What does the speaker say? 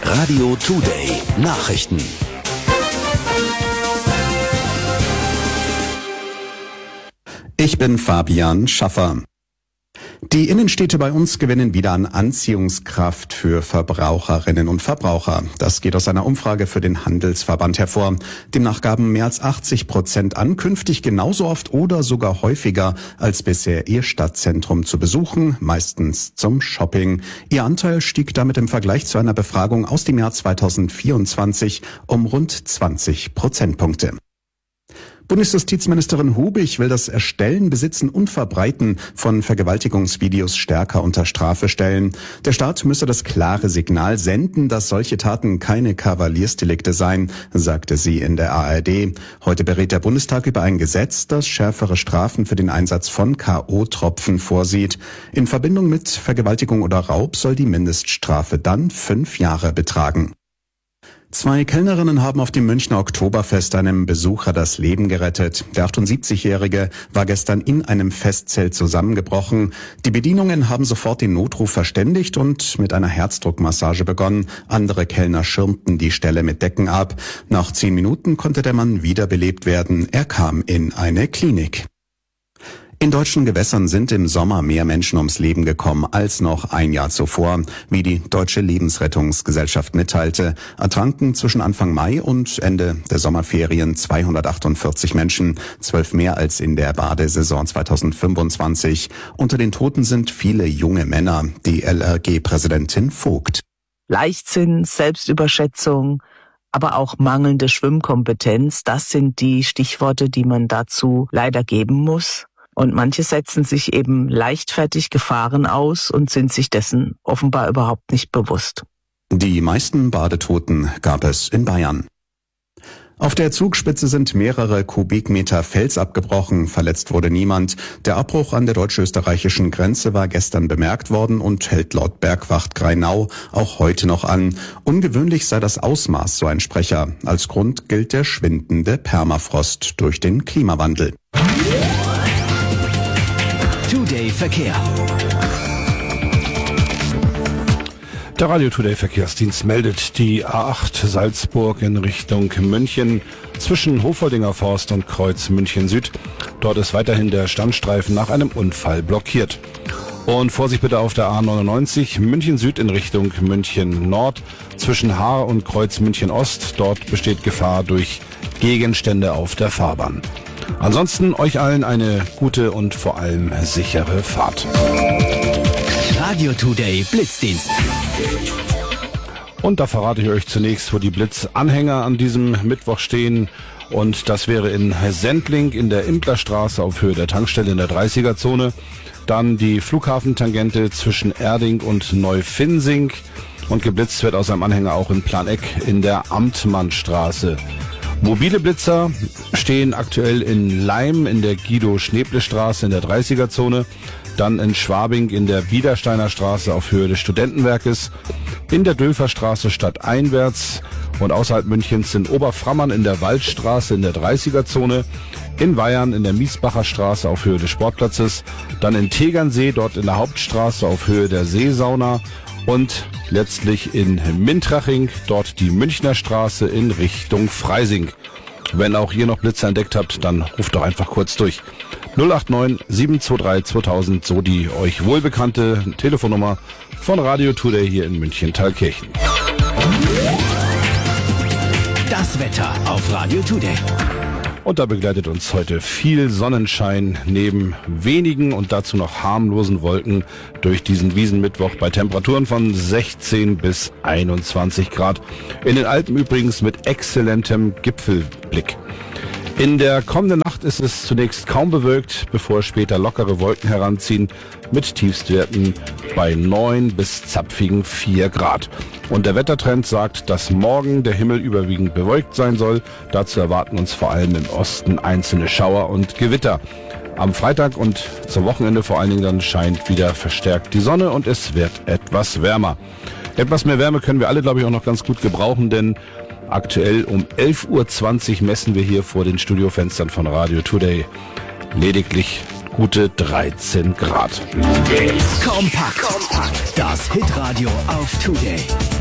Radio Today Nachrichten. Ich bin Fabian Schaffer. Die Innenstädte bei uns gewinnen wieder an Anziehungskraft für Verbraucherinnen und Verbraucher. Das geht aus einer Umfrage für den Handelsverband hervor. Demnach gaben mehr als 80% an, künftig genauso oft oder sogar häufiger als bisher ihr Stadtzentrum zu besuchen, meistens zum Shopping. Ihr Anteil stieg damit im Vergleich zu einer Befragung aus dem Jahr 2024 um rund 20 Prozentpunkte. Bundesjustizministerin Hubig will das Erstellen, Besitzen und Verbreiten von Vergewaltigungsvideos stärker unter Strafe stellen. Der Staat müsse das klare Signal senden, dass solche Taten keine Kavaliersdelikte seien, sagte sie in der ARD. Heute berät der Bundestag über ein Gesetz, das schärfere Strafen für den Einsatz von K.O.-Tropfen vorsieht. In Verbindung mit Vergewaltigung oder Raub soll die Mindeststrafe dann 5 Jahre betragen. 2 Kellnerinnen haben auf dem Münchner Oktoberfest einem Besucher das Leben gerettet. Der 78-Jährige war gestern in einem Festzelt zusammengebrochen. Die Bedienungen haben sofort den Notruf verständigt und mit einer Herzdruckmassage begonnen. Andere Kellner schirmten die Stelle mit Decken ab. Nach 10 Minuten konnte der Mann wiederbelebt werden. Er kam in eine Klinik. In deutschen Gewässern sind im Sommer mehr Menschen ums Leben gekommen als noch ein Jahr zuvor. Wie die Deutsche Lebensrettungsgesellschaft mitteilte, ertranken zwischen Anfang Mai und Ende der Sommerferien 248 Menschen, 12 mehr als in der Badesaison 2025. Unter den Toten sind viele junge Männer, die LRG-Präsidentin Vogt. Leichtsinn, Selbstüberschätzung, aber auch mangelnde Schwimmkompetenz, das sind die Stichworte, die man dazu leider geben muss. Und manche setzen sich eben leichtfertig Gefahren aus und sind sich dessen offenbar überhaupt nicht bewusst. Die meisten Badetoten gab es in Bayern. Auf der Zugspitze sind mehrere Kubikmeter Fels abgebrochen, verletzt wurde niemand. Der Abbruch an der deutsch-österreichischen Grenze war gestern bemerkt worden und hält laut Bergwacht Grainau auch heute noch an. Ungewöhnlich sei das Ausmaß, so ein Sprecher. Als Grund gilt der schwindende Permafrost durch den Klimawandel. Today Verkehr. Der Radio Today Verkehrsdienst meldet die A8 Salzburg in Richtung München zwischen Hofoldinger Forst und Kreuz München Süd. Dort ist weiterhin der Standstreifen nach einem Unfall blockiert. Und Vorsicht bitte auf der A99 München Süd in Richtung München Nord zwischen Haar und Kreuz München Ost. Dort besteht Gefahr durch Gegenstände auf der Fahrbahn. Ansonsten euch allen eine gute und vor allem sichere Fahrt. Radio Today Blitzdienst. Und da verrate ich euch zunächst, wo die Blitzanhänger an diesem Mittwoch stehen. Und das wäre in Sendling in der Implerstraße auf Höhe der Tankstelle in der 30er-Zone. Dann die Flughafentangente zwischen Erding und Neufinsing. Und geblitzt wird aus einem Anhänger auch in Planeck in der Amtmannstraße. Mobile Blitzer stehen aktuell in Laim in der Guido-Schneeble-Straße in der 30er-Zone, dann in Schwabing in der Biedersteiner Straße auf Höhe des Studentenwerkes, in der Dülferstraße stadteinwärts und außerhalb Münchens in Oberframmern in der Waldstraße in der 30er-Zone, in Weyern in der Miesbacher Straße auf Höhe des Sportplatzes, dann in Tegernsee dort in der Hauptstraße auf Höhe der Seesauna und letztlich in Mintraching, dort die Münchner Straße in Richtung Freising. Wenn auch ihr noch Blitzer entdeckt habt, dann ruft doch einfach kurz durch. 089 723 2000, so die euch wohlbekannte Telefonnummer von Radio Today hier in München-Thalkirchen. Das Wetter auf Radio Today. Und da begleitet uns heute viel Sonnenschein neben wenigen und dazu noch harmlosen Wolken durch diesen Wiesenmittwoch bei Temperaturen von 16 bis 21 Grad. In den Alpen übrigens mit exzellentem Gipfelblick. In der kommenden Nacht ist es zunächst kaum bewölkt, bevor später lockere Wolken heranziehen mit Tiefstwerten bei 9 bis zapfigen 4 Grad. Und der Wettertrend sagt, dass morgen der Himmel überwiegend bewölkt sein soll. Dazu erwarten uns vor allem im Osten einzelne Schauer und Gewitter. Am Freitag und zum Wochenende vor allen Dingen dann scheint wieder verstärkt die Sonne und es wird etwas wärmer. Etwas mehr Wärme können wir alle, glaube ich, auch noch ganz gut gebrauchen, denn aktuell um 11:20 Uhr messen wir hier vor den Studiofenstern von Radio Today lediglich gute 13 Grad. Kompakt. Das Hitradio auf Today.